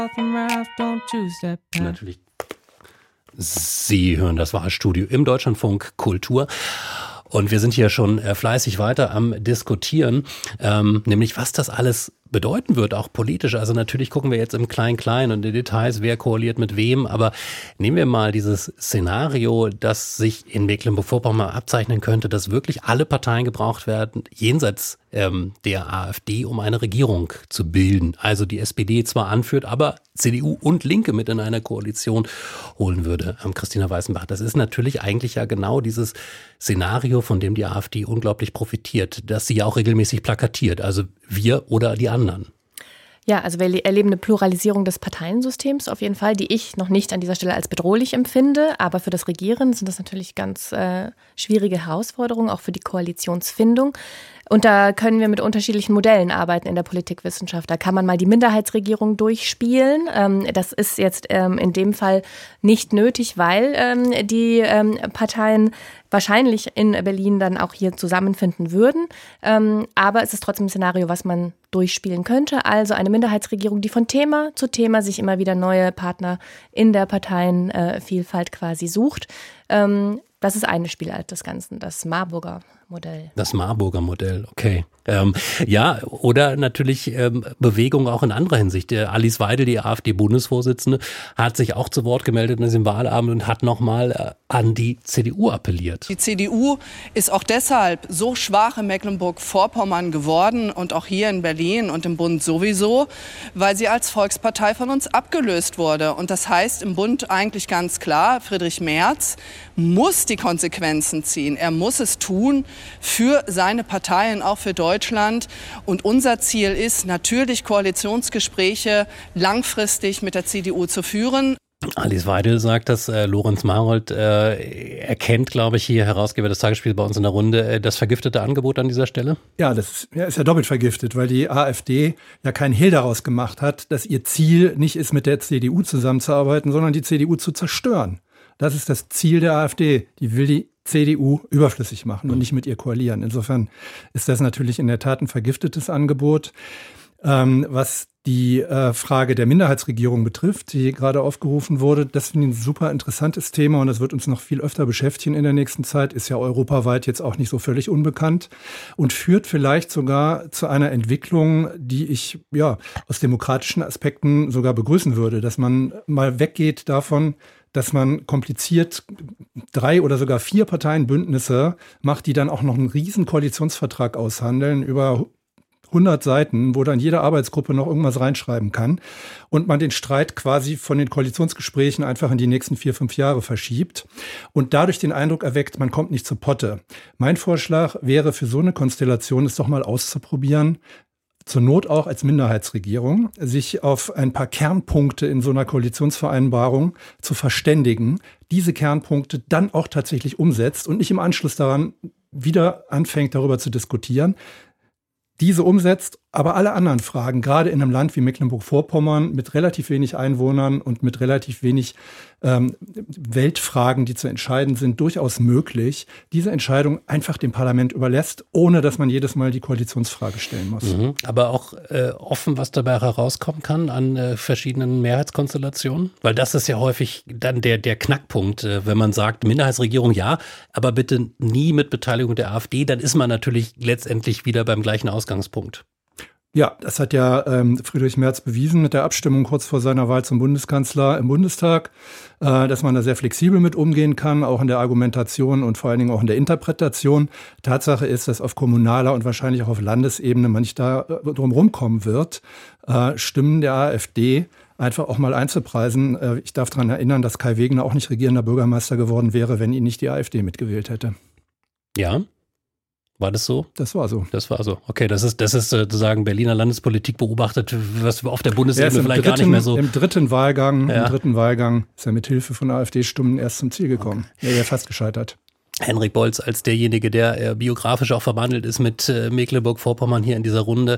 Natürlich. Sie hören das Wahlstudio im Deutschlandfunk Kultur. Und wir sind hier schon fleißig weiter am Diskutieren, nämlich was das alles bedeuten wird, auch politisch. Also natürlich gucken wir jetzt im Klein-Klein und in Details, wer koaliert mit wem. Aber nehmen wir mal dieses Szenario, das sich in Mecklenburg-Vorpommern abzeichnen könnte, dass wirklich alle Parteien gebraucht werden, jenseits der AfD, um eine Regierung zu bilden. Also die SPD zwar anführt, aber CDU und Linke mit in einer Koalition holen würde. Christina Weißenbach, das ist natürlich eigentlich ja genau dieses Szenario, von dem die AfD unglaublich profitiert, das sie ja auch regelmäßig plakatiert. Also wir oder die anderen. Ja, also wir erleben eine Pluralisierung des Parteiensystems auf jeden Fall, die ich noch nicht an dieser Stelle als bedrohlich empfinde. Aber für das Regieren sind das natürlich ganz schwierige Herausforderungen, auch für die Koalitionsfindung. Und da können wir mit unterschiedlichen Modellen arbeiten in der Politikwissenschaft. Da kann man mal die Minderheitsregierung durchspielen. Das ist jetzt in dem Fall nicht nötig, weil die Parteien wahrscheinlich in Berlin dann auch hier zusammenfinden würden. Aber es ist trotzdem ein Szenario, was man durchspielen könnte. Also eine Minderheitsregierung, die von Thema zu Thema sich immer wieder neue Partner in der Parteienvielfalt quasi sucht. Das ist eine Spielart des Ganzen, das Marburger Modell. Das Marburger Modell, okay. Ja, oder natürlich Bewegung auch in anderer Hinsicht. Alice Weidel, die AfD-Bundesvorsitzende, hat sich auch zu Wort gemeldet in diesem Wahlabend und hat nochmal an die CDU appelliert. Die CDU ist auch deshalb so schwach in Mecklenburg-Vorpommern geworden und auch hier in Berlin und im Bund sowieso, weil sie als Volkspartei von uns abgelöst wurde. Und das heißt im Bund eigentlich ganz klar, Friedrich Merz muss die Konsequenzen ziehen. Er muss es tun für seine Partei und auch für Deutschland. Und unser Ziel ist natürlich, Koalitionsgespräche langfristig mit der CDU zu führen. Alice Weidel sagt, dass Lorenz Marold erkennt, glaube ich, hier Herausgeber des Tagesspiels bei uns in der Runde, das vergiftete Angebot an dieser Stelle. Ja, das ist ja doppelt vergiftet, weil die AfD ja keinen Hehl daraus gemacht hat, dass ihr Ziel nicht ist, mit der CDU zusammenzuarbeiten, sondern die CDU zu zerstören. Das ist das Ziel der AfD. Die will die CDU überflüssig machen und nicht mit ihr koalieren. Insofern ist das natürlich in der Tat ein vergiftetes Angebot. Was die Frage der Minderheitsregierung betrifft, die gerade aufgerufen wurde, das finde ich ein super interessantes Thema und das wird uns noch viel öfter beschäftigen in der nächsten Zeit, ist ja europaweit jetzt auch nicht so völlig unbekannt und führt vielleicht sogar zu einer Entwicklung, die ich ja aus demokratischen Aspekten sogar begrüßen würde, dass man mal weggeht davon, dass man kompliziert 3 oder sogar 4 Parteienbündnisse macht, die dann auch noch einen riesen Koalitionsvertrag aushandeln über 100 Seiten, wo dann jede Arbeitsgruppe noch irgendwas reinschreiben kann und man den Streit quasi von den Koalitionsgesprächen einfach in die nächsten 4-5 Jahre verschiebt und dadurch den Eindruck erweckt, man kommt nicht zur Potte. Mein Vorschlag wäre für so eine Konstellation, es doch mal auszuprobieren, zur Not auch als Minderheitsregierung, sich auf ein paar Kernpunkte in so einer Koalitionsvereinbarung zu verständigen, diese Kernpunkte dann auch tatsächlich umsetzt und nicht im Anschluss daran wieder anfängt, darüber zu diskutieren, diese umsetzt, aber alle anderen Fragen, gerade in einem Land wie Mecklenburg-Vorpommern mit relativ wenig Einwohnern und mit relativ wenig Weltfragen, die zu entscheiden sind, durchaus möglich, diese Entscheidung einfach dem Parlament überlässt, ohne dass man jedes Mal die Koalitionsfrage stellen muss. Aber auch offen, was dabei herauskommen kann an verschiedenen Mehrheitskonstellationen? Weil das ist ja häufig dann der Knackpunkt, wenn man sagt, Minderheitsregierung ja, aber bitte nie mit Beteiligung der AfD, dann ist man natürlich letztendlich wieder beim gleichen Ausgangspunkt. Ja, das hat ja Friedrich Merz bewiesen mit der Abstimmung kurz vor seiner Wahl zum Bundeskanzler im Bundestag, dass man da sehr flexibel mit umgehen kann, auch in der Argumentation und vor allen Dingen auch in der Interpretation. Tatsache ist, dass auf kommunaler und wahrscheinlich auch auf Landesebene man nicht da drum rumkommen wird, Stimmen der AfD einfach auch mal einzupreisen. Ich darf daran erinnern, dass Kai Wegner auch nicht regierender Bürgermeister geworden wäre, wenn ihn nicht die AfD mitgewählt hätte. Ja. War das so? Das war so. Das war so. Okay, das ist sozusagen Berliner Landespolitik beobachtet, was auf der Bundesebene vielleicht gar nicht mehr so. Im dritten Wahlgang ist er mit Hilfe von AfD-Stimmen erst zum Ziel gekommen. Okay. Er wäre fast gescheitert. Henrik Bolz als derjenige, der biografisch auch verbandelt ist mit Mecklenburg-Vorpommern hier in dieser Runde.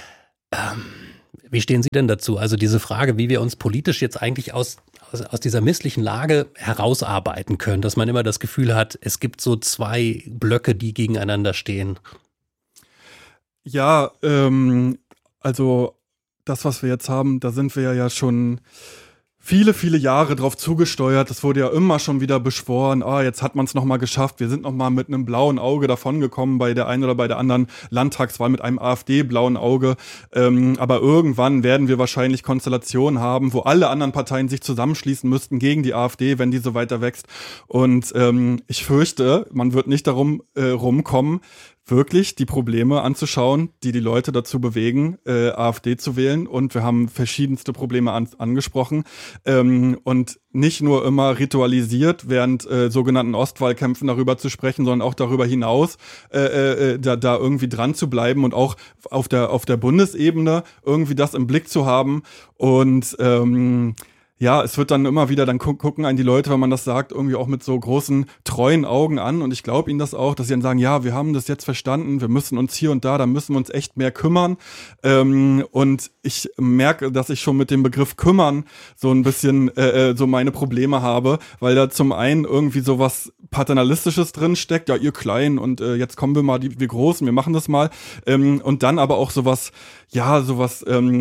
Wie stehen Sie denn dazu? Also diese Frage, wie wir uns politisch jetzt eigentlich aus dieser misslichen Lage herausarbeiten können, dass man immer das Gefühl hat, es gibt so 2 Blöcke, die gegeneinander stehen. Ja, also das, was wir jetzt haben, da sind wir ja schon viele, viele Jahre drauf zugesteuert. Das wurde ja immer schon wieder beschworen. Jetzt hat man es nochmal geschafft. Wir sind nochmal mit einem blauen Auge davongekommen bei der einen oder bei der anderen Landtagswahl mit einem AfD-blauen Auge. Aber irgendwann werden wir wahrscheinlich Konstellationen haben, wo alle anderen Parteien sich zusammenschließen müssten gegen die AfD, wenn die so weiter wächst. Und ich fürchte, man wird nicht darum rumkommen, wirklich die Probleme anzuschauen, die Leute dazu bewegen, AfD zu wählen. Und wir haben verschiedenste Probleme angesprochen. Und nicht nur immer ritualisiert, während sogenannten Ostwahlkämpfen darüber zu sprechen, sondern auch darüber hinaus da irgendwie dran zu bleiben und auch auf der Bundesebene irgendwie das im Blick zu haben. Und ja, es wird dann immer wieder, dann gucken einen die Leute, wenn man das sagt, irgendwie auch mit so großen, treuen Augen an. Und ich glaube ihnen das auch, dass sie dann sagen, ja, wir haben das jetzt verstanden, wir müssen uns hier und da müssen wir uns echt mehr kümmern. Und ich merke, dass ich schon mit dem Begriff kümmern so ein bisschen so meine Probleme habe, weil da zum einen irgendwie so was Paternalistisches drin steckt, ja, ihr Kleinen und jetzt kommen wir mal, wir Großen, wir machen das mal. Und dann aber auch sowas, ja, sowas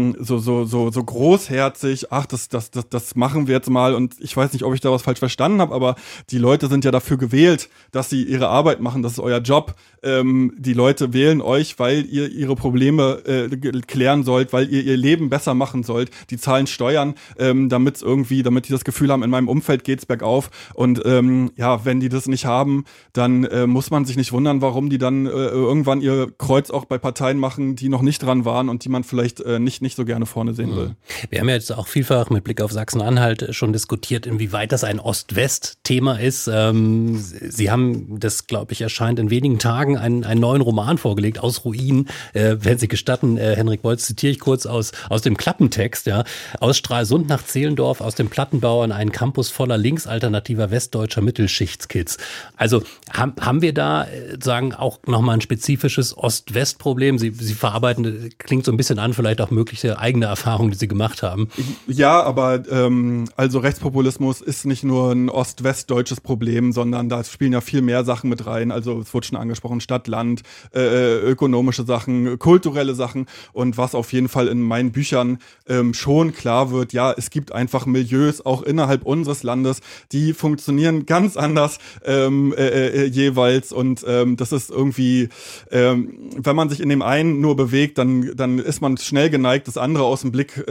so großherzig, ach, das machen wir jetzt mal, und ich weiß nicht, ob ich da was falsch verstanden habe, aber die Leute sind ja dafür gewählt, dass sie ihre Arbeit machen, das ist euer Job. Die Leute wählen euch, weil ihr ihre Probleme klären sollt, weil ihr Leben besser machen sollt. Die zahlen Steuern, damit die das Gefühl haben, in meinem Umfeld geht's bergauf. Und ja, wenn die das nicht haben, dann muss man sich nicht wundern, warum die dann irgendwann ihr Kreuz auch bei Parteien machen, die noch nicht dran waren und die man vielleicht nicht so gerne vorne sehen will. Wir haben ja jetzt auch vielfach mit Blick auf Sachsen-Anhalt schon diskutiert, inwieweit das ein Ost-West-Thema ist. Sie haben, das glaube ich, erscheint in wenigen Tagen, einen neuen Roman vorgelegt, Aus Ruinen. Wenn Sie gestatten, Henrik Bolz, zitiere ich kurz aus dem Klappentext. Ja. Aus Stralsund nach Zehlendorf, aus dem Plattenbau an einen Campus voller linksalternativer westdeutscher Mittelschichtskids. Also haben wir da sagen auch nochmal ein spezifisches Ost-West-Problem? Sie verarbeiten, klingt so ein bisschen an, vielleicht auch mögliche eigene Erfahrungen, die Sie gemacht haben. Ja, aber also Rechtspopulismus ist nicht nur ein ost-westdeutsches Problem, sondern da spielen ja viel mehr Sachen mit rein. Also es wurde schon angesprochen, Stadt, Land, ökonomische Sachen, kulturelle Sachen. Und was auf jeden Fall in meinen Büchern schon klar wird, ja, es gibt einfach Milieus auch innerhalb unseres Landes, die funktionieren ganz anders jeweils. Und das ist irgendwie, wenn man sich in dem einen nur bewegt, dann ist man schnell geneigt, das andere aus dem Blick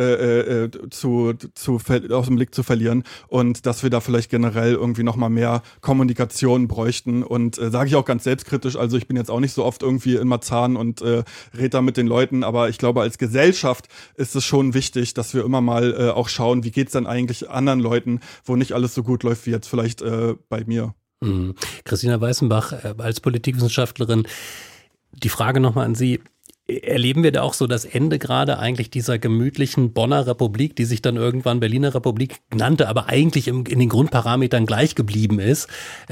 aus dem Blick zu verlieren, und dass wir da vielleicht generell irgendwie nochmal mehr Kommunikation bräuchten. Und sage ich auch ganz selbstkritisch, also ich bin jetzt auch nicht so oft irgendwie in Marzahn und rede da mit den Leuten, aber ich glaube, als Gesellschaft ist es schon wichtig, dass wir immer mal auch schauen, wie geht's dann eigentlich anderen Leuten, wo nicht alles so gut läuft wie jetzt vielleicht bei mir. Christina Weißenbach, als Politikwissenschaftlerin, die Frage nochmal an Sie. Erleben wir da auch so das Ende gerade eigentlich dieser gemütlichen Bonner Republik, die sich dann irgendwann Berliner Republik nannte, aber eigentlich in den Grundparametern gleich geblieben ist,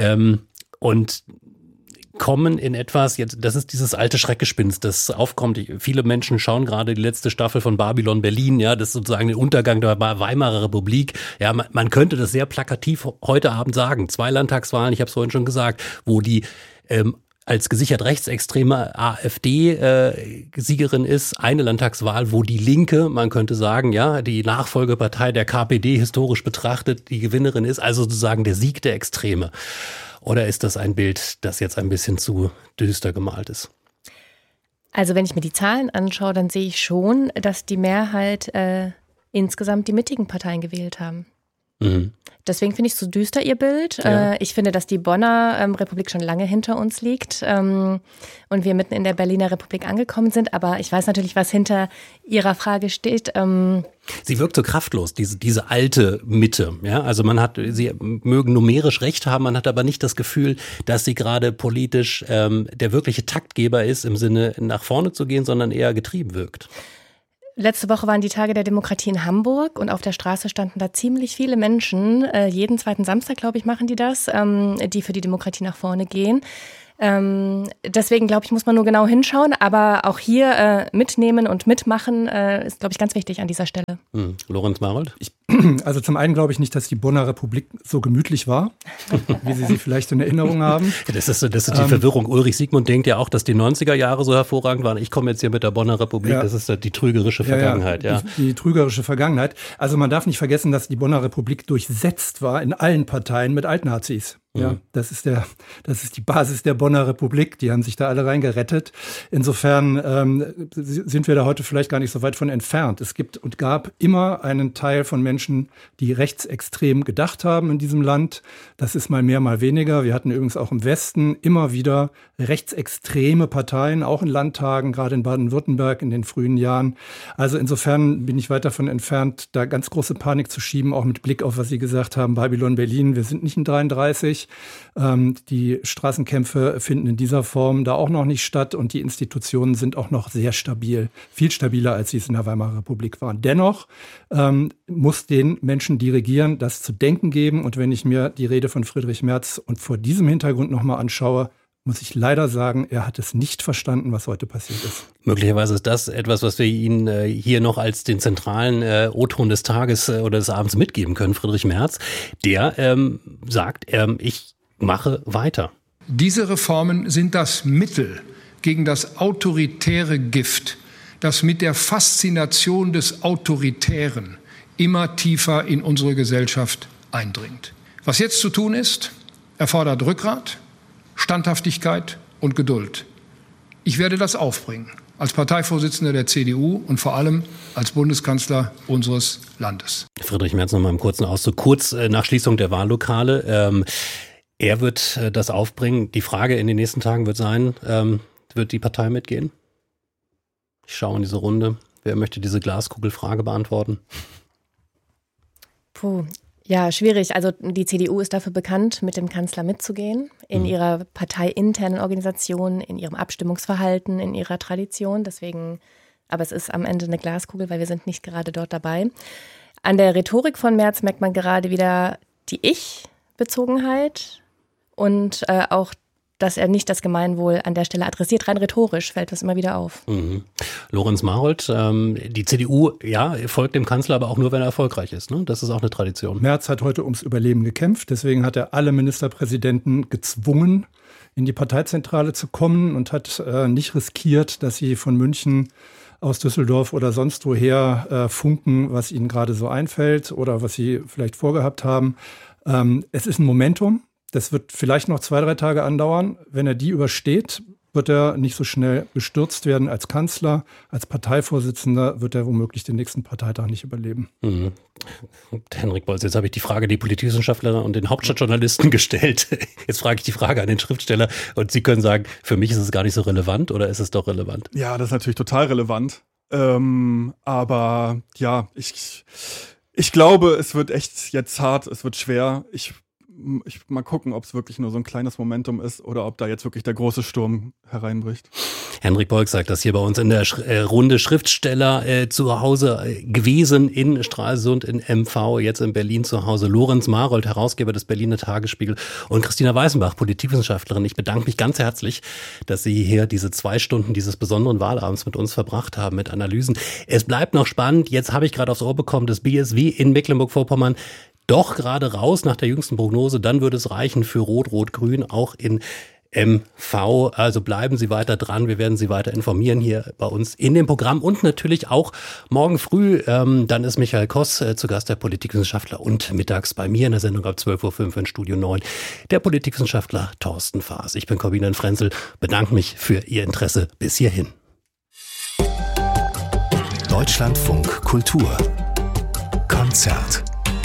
und kommen in etwas, jetzt, das ist dieses alte Schreckgespenst, das aufkommt. Viele Menschen schauen gerade die letzte Staffel von Babylon Berlin, ja, das ist sozusagen der Untergang der Weimarer Republik. Ja, man könnte das sehr plakativ heute Abend sagen. 2 Landtagswahlen, ich habe es vorhin schon gesagt, wo die als gesichert rechtsextreme AfD-Siegerin ist, eine Landtagswahl, wo die Linke, man könnte sagen, ja, die Nachfolgepartei der KPD historisch betrachtet, die Gewinnerin ist, also sozusagen der Sieg der Extreme. Oder ist das ein Bild, das jetzt ein bisschen zu düster gemalt ist? Also wenn ich mir die Zahlen anschaue, dann sehe ich schon, dass die Mehrheit insgesamt die mittigen Parteien gewählt haben. Mhm. Deswegen finde ich es so düster, ihr Bild. Ja. Ich finde, dass die Bonner Republik schon lange hinter uns liegt und wir mitten in der Berliner Republik angekommen sind. Aber ich weiß natürlich, was hinter Ihrer Frage steht. Sie wirkt so kraftlos, diese alte Mitte. Ja, also Sie mögen numerisch recht haben, man hat aber nicht das Gefühl, dass sie gerade politisch der wirkliche Taktgeber ist, im Sinne nach vorne zu gehen, sondern eher getrieben wirkt. Letzte Woche waren die Tage der Demokratie in Hamburg und auf der Straße standen da ziemlich viele Menschen. Jeden zweiten Samstag, glaube ich, machen die das, die für die Demokratie nach vorne gehen. Deswegen, glaube ich, muss man nur genau hinschauen. Aber auch hier mitnehmen und mitmachen ist, glaube ich, ganz wichtig an dieser Stelle. Lorenz Marold? Ich Also zum einen glaube ich nicht, dass die Bonner Republik so gemütlich war, wie Sie vielleicht in Erinnerung haben. Das ist die Verwirrung. Ulrich Siegmund denkt ja auch, dass die 90er Jahre so hervorragend waren. Ich komme jetzt hier mit der Bonner Republik, das ist die trügerische Vergangenheit. Ja. Die trügerische Vergangenheit. Also man darf nicht vergessen, dass die Bonner Republik durchsetzt war in allen Parteien mit Altnazis. Ja, das ist die Basis der Bonner Republik. Die haben sich da alle reingerettet. Insofern sind wir da heute vielleicht gar nicht so weit von entfernt. Es gibt und gab immer einen Teil von Menschen, die rechtsextrem gedacht haben in diesem Land. Das ist mal mehr, mal weniger. Wir hatten übrigens auch im Westen immer wieder rechtsextreme Parteien, auch in Landtagen, gerade in Baden-Württemberg in den frühen Jahren. Also insofern bin ich weit davon entfernt, da ganz große Panik zu schieben, auch mit Blick auf, was Sie gesagt haben, Babylon Berlin. Wir sind nicht in 33. Die Straßenkämpfe finden in dieser Form da auch noch nicht statt und die Institutionen sind auch noch sehr stabil, viel stabiler, als sie es in der Weimarer Republik waren. Dennoch muss den Menschen, die regieren, das zu denken geben. Und wenn ich mir die Rede von Friedrich Merz und vor diesem Hintergrund nochmal anschaue, muss ich leider sagen, er hat es nicht verstanden, was heute passiert ist. Möglicherweise ist das etwas, was wir Ihnen hier noch als den zentralen O-Ton des Tages oder des Abends mitgeben können. Friedrich Merz, der sagt, ich mache weiter. Diese Reformen sind das Mittel gegen das autoritäre Gift, das mit der Faszination des Autoritären immer tiefer in unsere Gesellschaft eindringt. Was jetzt zu tun ist, erfordert Rückgrat, Standhaftigkeit und Geduld. Ich werde das aufbringen, als Parteivorsitzender der CDU und vor allem als Bundeskanzler unseres Landes. Friedrich Merz noch mal im kurzen Auszug, kurz nach Schließung der Wahllokale. Er wird das aufbringen. Die Frage in den nächsten Tagen wird sein, wird die Partei mitgehen? Ich schaue in diese Runde. Wer möchte diese Glaskugelfrage beantworten? Ja, schwierig. Also die CDU ist dafür bekannt, mit dem Kanzler mitzugehen, in ihrer parteiinternen Organisation, in ihrem Abstimmungsverhalten, in ihrer Tradition. Deswegen, aber es ist am Ende eine Glaskugel, weil wir sind nicht gerade dort dabei. An der Rhetorik von Merz merkt man gerade wieder die Ich-Bezogenheit und auch, dass er nicht das Gemeinwohl an der Stelle adressiert. Rein rhetorisch fällt das immer wieder auf. Lorenz Marold, die CDU, ja, folgt dem Kanzler, aber auch nur, wenn er erfolgreich ist. Ne? Das ist auch eine Tradition. Merz hat heute ums Überleben gekämpft. Deswegen hat er alle Ministerpräsidenten gezwungen, in die Parteizentrale zu kommen und hat nicht riskiert, dass sie von München aus Düsseldorf oder sonst woher funken, was ihnen gerade so einfällt oder was sie vielleicht vorgehabt haben. Es ist ein Momentum. Das wird vielleicht noch 2-3 Tage andauern. Wenn er die übersteht, wird er nicht so schnell gestürzt werden als Kanzler. Als Parteivorsitzender wird er womöglich den nächsten Parteitag nicht überleben. Henrik Bolz, jetzt habe ich die Frage an die Politikwissenschaftler und den Hauptstadtjournalisten gestellt. Jetzt frage ich die Frage an den Schriftsteller und Sie können sagen, für mich ist es gar nicht so relevant oder ist es doch relevant? Ja, das ist natürlich total relevant. Aber ja, ich glaube, es wird echt jetzt hart, es wird schwer. Ich mal gucken, ob es wirklich nur so ein kleines Momentum ist oder ob da jetzt wirklich der große Sturm hereinbricht. Henrik Bolk sagt das hier bei uns in der Runde. Schriftsteller zu Hause gewesen in Stralsund, in MV, jetzt in Berlin zu Hause. Lorenz Marold, Herausgeber des Berliner Tagesspiegel und Christina Weißenbach, Politikwissenschaftlerin. Ich bedanke mich ganz herzlich, dass Sie hier diese 2 Stunden dieses besonderen Wahlabends mit uns verbracht haben, mit Analysen. Es bleibt noch spannend. Jetzt habe ich gerade aufs Ohr bekommen, das BSW in Mecklenburg-Vorpommern doch gerade raus nach der jüngsten Prognose, dann würde es reichen für Rot-Rot-Grün, auch in MV. Also bleiben Sie weiter dran, wir werden Sie weiter informieren hier bei uns in dem Programm und natürlich auch morgen früh, dann ist Michael Koss zu Gast, der Politikwissenschaftler, und mittags bei mir in der Sendung ab 12.05 Uhr in Studio 9, der Politikwissenschaftler Thorsten Faas. Ich bin Corbinian Frenzel, bedanke mich für Ihr Interesse bis hierhin. Deutschlandfunk Kultur Konzert.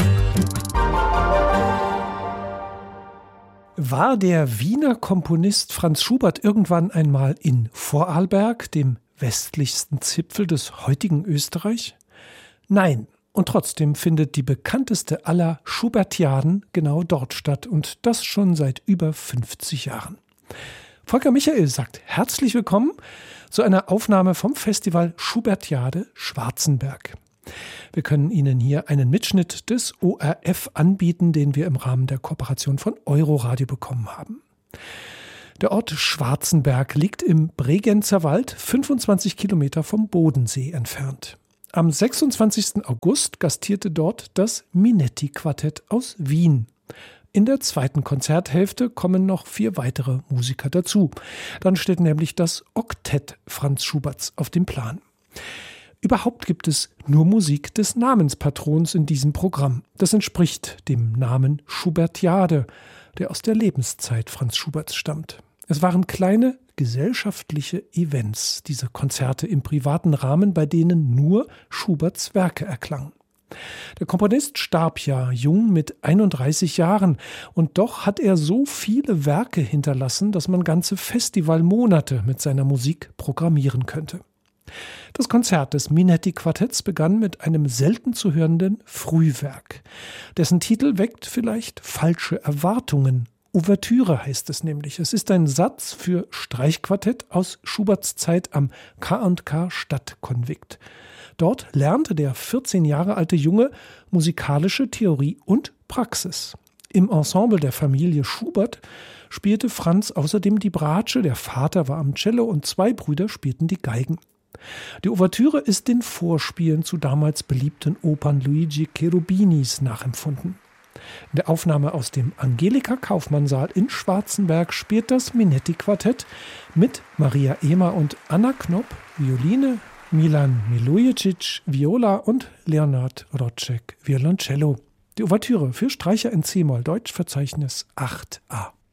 War der Wiener Komponist Franz Schubert irgendwann einmal in Vorarlberg, dem westlichsten Zipfel des heutigen Österreich? Nein, und trotzdem findet die bekannteste aller Schubertiaden genau dort statt und das schon seit über 50 Jahren. Volker Michael sagt herzlich willkommen zu einer Aufnahme vom Festival Schubertiade Schwarzenberg. Wir können Ihnen hier einen Mitschnitt des ORF anbieten, den wir im Rahmen der Kooperation von Euroradio bekommen haben. Der Ort Schwarzenberg liegt im Bregenzer Wald, 25 Kilometer vom Bodensee entfernt. Am 26. August gastierte dort das Minetti-Quartett aus Wien. In der zweiten Konzerthälfte kommen noch 4 weitere Musiker dazu. Dann steht nämlich das Oktett Franz Schuberts auf dem Plan. Überhaupt gibt es nur Musik des Namenspatrons in diesem Programm. Das entspricht dem Namen Schubertiade, der aus der Lebenszeit Franz Schuberts stammt. Es waren kleine gesellschaftliche Events, diese Konzerte im privaten Rahmen, bei denen nur Schuberts Werke erklangen. Der Komponist starb ja jung mit 31 Jahren und doch hat er so viele Werke hinterlassen, dass man ganze Festivalmonate mit seiner Musik programmieren könnte. Das Konzert des Minetti-Quartetts begann mit einem selten zu hörenden Frühwerk. Dessen Titel weckt vielleicht falsche Erwartungen. Ouvertüre heißt es nämlich. Es ist ein Satz für Streichquartett aus Schuberts Zeit am K&K Stadtkonvikt. Dort lernte der 14 Jahre alte Junge musikalische Theorie und Praxis. Im Ensemble der Familie Schubert spielte Franz außerdem die Bratsche, der Vater war am Cello und 2 Brüder spielten die Geigen. Die Ouvertüre ist den Vorspielen zu damals beliebten Opern Luigi Cherubinis nachempfunden. In der Aufnahme aus dem Angelika-Kaufmann-Saal in Schwarzenberg spielt das Minetti-Quartett mit Maria Ehmer und Anna Knopp Violine, Milan Milujicic Viola und Leonard Roczek Violoncello. Die Ouvertüre für Streicher in C-Moll, Deutschverzeichnis 8a.